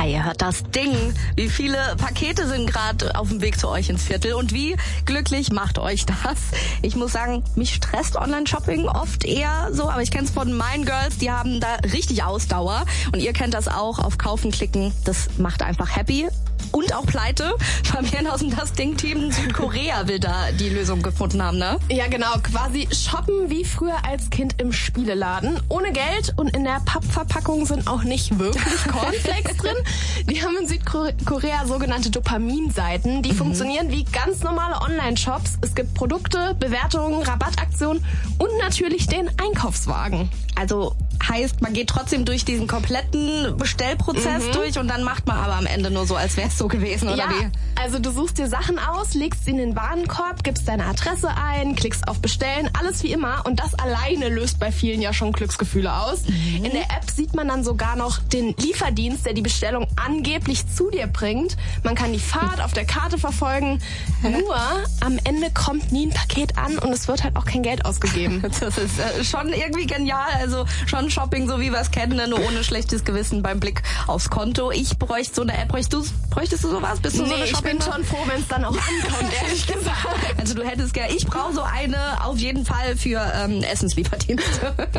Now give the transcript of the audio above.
ihr hört das Ding. Wie viele Pakete sind gerade auf dem Weg zu euch ins Viertel und wie glücklich macht euch das? Ich muss sagen, mich stresst Online-Shopping oft eher so, aber ich kenne es von meinen Girls, die haben da richtig Ausdauer und ihr kennt das auch, auf Kaufen klicken, das macht einfach happy. Und auch pleite. Fabienne aus dem Das Ding-Team Südkorea will da die Lösung gefunden haben, ne? Ja, genau. Quasi shoppen wie früher als Kind im Spieleladen. Ohne Geld und in der Pappverpackung sind auch nicht wirklich Cornflakes drin. Die haben in Südkorea sogenannte Dopaminseiten. Die funktionieren wie ganz normale Online-Shops. Es gibt Produkte, Bewertungen, Rabattaktionen und natürlich den Einkaufswagen. Also heißt, man geht trotzdem durch diesen kompletten Bestellprozess durch und dann macht man aber am Ende nur so, als wäre es so gewesen, oder wie? Also du suchst dir Sachen aus, legst sie in den Warenkorb, gibst deine Adresse ein, klickst auf Bestellen, alles wie immer. Und das alleine löst bei vielen ja schon Glücksgefühle aus. In der App sieht man dann sogar noch den Lieferdienst, der die Bestellung angeblich zu dir bringt. Man kann die Fahrt auf der Karte verfolgen. Nur am Ende kommt nie ein Paket an und es wird halt auch kein Geld ausgegeben. Das ist schon irgendwie genial. Also schon Shopping, so wie wir es kennen, nur ohne schlechtes Gewissen beim Blick aufs Konto. Ich bräuchte so eine App. Bräuchtest du sowas? Bist du so eine Shopping? Ich bin schon froh, wenn es dann auch ankommt, ehrlich gesagt. Also du hättest gerne, ich brauche so eine auf jeden Fall für Essenslieferdienste.